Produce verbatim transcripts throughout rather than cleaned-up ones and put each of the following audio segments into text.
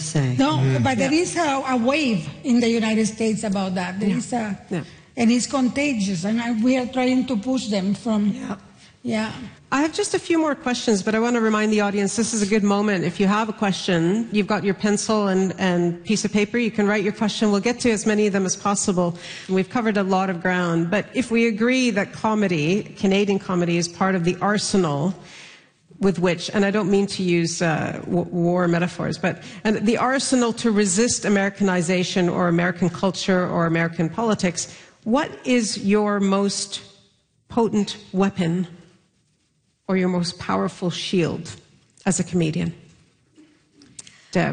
say. No, Mm-hmm. but there Yeah. is a, a wave in the United States about that. There Yeah. is a, Yeah. and it's contagious, and I, we are trying to push them from, Yeah. yeah. I have just a few more questions, but I want to remind the audience this is a good moment. If you have a question, you've got your pencil and, and piece of paper. You can write your question. We'll get to as many of them as possible. We've covered a lot of ground. But if we agree that comedy, Canadian comedy, is part of the arsenal with which, and I don't mean to use uh, war metaphors, but and the arsenal to resist Americanization or American culture or American politics, what is your most potent weapon or your most powerful shield as a comedian? Deb.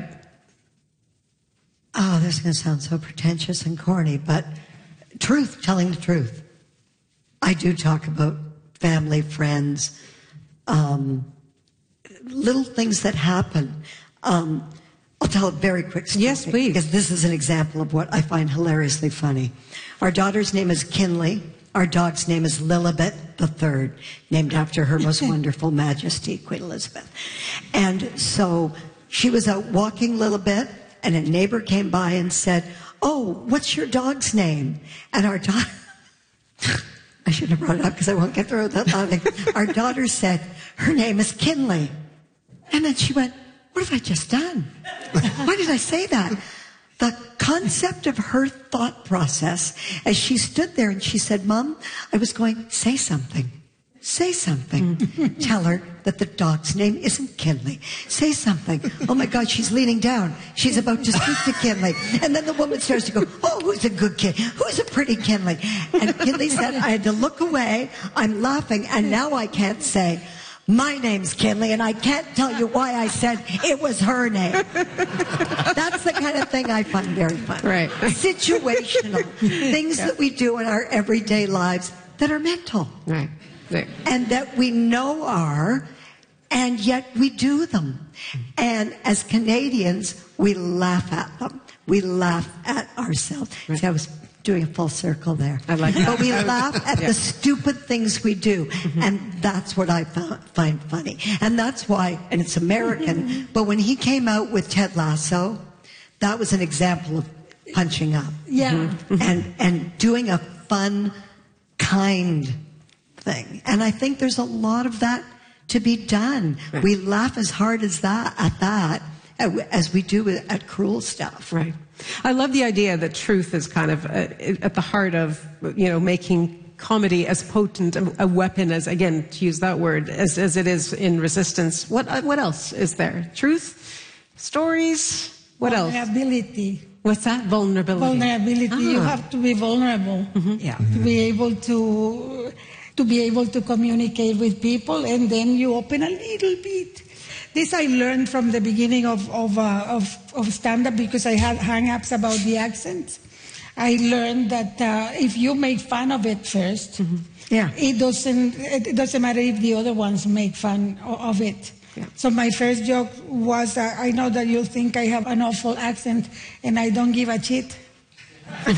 Oh, this is going to sound so pretentious and corny, but truth, telling the truth. I do talk about family, friends, um, little things that happen. Um, I'll tell a very quick story. Yes, please. Because this is an example of what I find hilariously funny. Our daughter's name is Kinley. Our dog's name is Lilibet the Third, named after her most wonderful Majesty, Queen Elizabeth. And so she was out walking Lilibet, and a neighbor came by and said, "Oh, what's your dog's name?" And our dog, I shouldn't have brought it up because I won't get through it that laughing. Our daughter said, "Her name is Kinley." And then she went, "What have I just done? Why did I say that?" The concept of her thought process as she stood there and she said, "Mom, I was going, say something. Say something. Tell her that the dog's name isn't Kinley. Say something." Oh my God, she's leaning down. She's about to speak to Kinley. And then the woman starts to go, "Oh, who's a good kid? Who's a pretty Kinley?" And Kinley said, "I had to look away. I'm laughing. And now I can't say, my name's Kinley, and I can't tell you why I said it was her name." That's the kind of thing I find very funny. Right. Situational. Things Yeah. that we do in our everyday lives that are mental. Right. There. And that we know are, and yet we do them. And as Canadians, we laugh at them. We laugh at ourselves. Right. See, I was doing a full circle there. I like that. But we laugh at Yeah. the stupid things we do. Mm-hmm. And that's what I found, find funny. And that's why, and it's American, but when he came out with Ted Lasso, that was an example of punching up. Yeah. Mm-hmm. And, and doing a fun, kind thing. And I think there's a lot of that to be done. Right. We laugh as hard as that at that as we do at cruel stuff. Right. I love the idea that truth is kind of uh, at the heart of, you know, making comedy as potent a weapon as, again, to use that word, as, as it is in resistance. What uh, what else is there? Truth? Stories? What else? Vulnerability. What's that? Vulnerability. Vulnerability. You Ah. have to be vulnerable. Yeah. To be able to, to be able to communicate with people, and then you open a little bit. This I learned from the beginning of of, uh, of, of stand-up because I had hang-ups about the accent. I learned that uh, if you make fun of it first, Mm-hmm. Yeah. it doesn't it doesn't matter if the other ones make fun o- of it. Yeah. So my first joke was, uh, I know that you think I have an awful accent, and I don't give a shit. So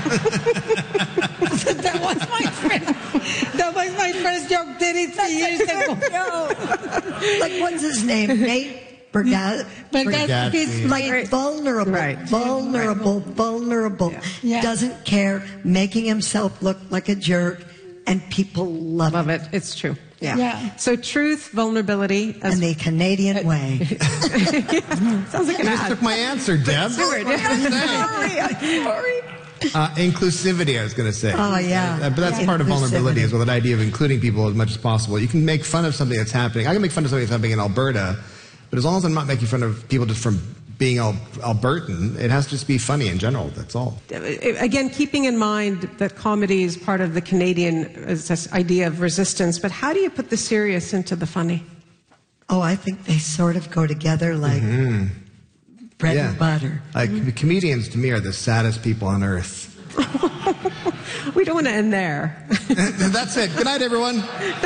that was my first, that was my first joke thirty-three years ago. Like, what's his name? Nate Bergaz. But that's Bergaz, his yeah. Like vulnerable, Right. vulnerable, vulnerable. Yeah. Doesn't care, making himself look like a jerk, and people love, Love it. it. It's true. Yeah. Yeah. So truth, vulnerability. As And the Canadian way. sounds like an You just ad. took my answer, Deb. Sorry, sorry. Uh, inclusivity, I was going to say. Oh, yeah. Uh, but that's Yeah. part of vulnerability Inclusivity. as well, that idea of including people as much as possible. You can make fun of something that's happening. I can make fun of something that's happening in Alberta, but as long as I'm not making fun of people just from being Al- Albertan, it has to just be funny in general. That's all. Again, keeping in mind that comedy is part of the Canadian uh, this idea of resistance, but how do you put the serious into the funny? Oh, I think they sort of go together like bread and butter. Like, comedians, to me, are the saddest people on earth. We don't want to end there. That's it. Good night, everyone.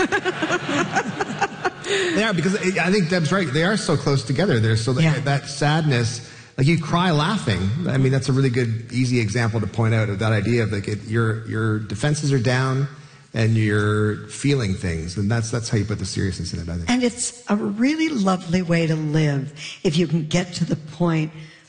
They are, because I think Deb's right. They are so close together. They're so Yeah. that sadness, like you cry laughing. I mean, that's a really good, easy example to point out of that idea of like it, your your defenses are down and you're feeling things, and that's that's how you put the seriousness in it. I think. And it's a really lovely way to live if you can get to the point